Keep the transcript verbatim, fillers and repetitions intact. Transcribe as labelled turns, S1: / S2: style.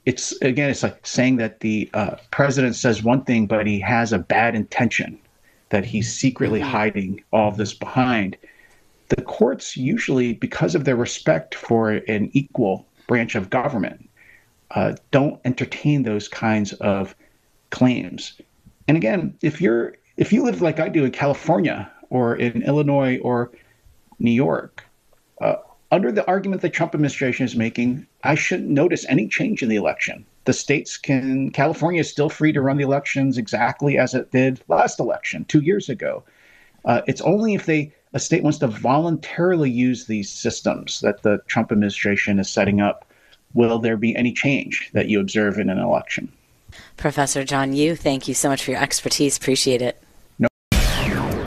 S1: it's, again, it's like saying that the uh, president says one thing, but he has a bad intention, that he's secretly
S2: Mm-hmm.
S1: hiding all of this behind. The courts usually, because of their respect for an equal branch of government, uh, don't entertain those kinds of claims. And again, if you're if you live like I do in California or in Illinois or New York, uh, under the argument the Trump administration is making, I shouldn't notice any change in the election. The states can, California is still free to run the elections exactly as it did last election two years ago. Uh, it's only if they a state wants to voluntarily use these systems that the Trump administration is setting up will there be any change that you observe in an election.
S2: Professor John Yoo, thank you so much for your expertise. Appreciate it.